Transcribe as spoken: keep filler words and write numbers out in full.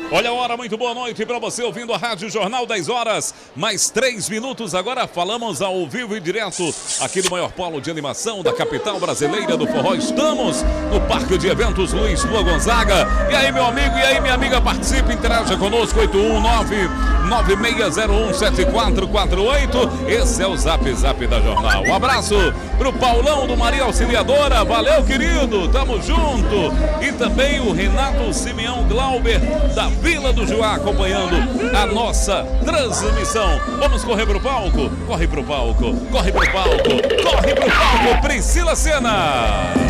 Olha a hora, muito boa noite para você ouvindo a Rádio Jornal dez horas, mais três minutos. Agora falamos ao vivo e direto aqui do maior polo de animação da capital brasileira do forró. Estamos no Parque de Eventos Luiz Lua Gonzaga. E aí, meu amigo, e aí, minha amiga, participe, interaja conosco, oito um nove, nove seis zero um, sete quatro quatro oito. Esse é o Zap Zap da Jornal. Um abraço pro Paulão do Maria Auxiliadora. Valeu, querido, tamo junto. E também o Renato Simeão Glauber da Vila do Juá acompanhando a nossa transmissão. Vamos correr pro palco? Corre pro palco, corre pro palco, corre pro palco, Priscila Sena.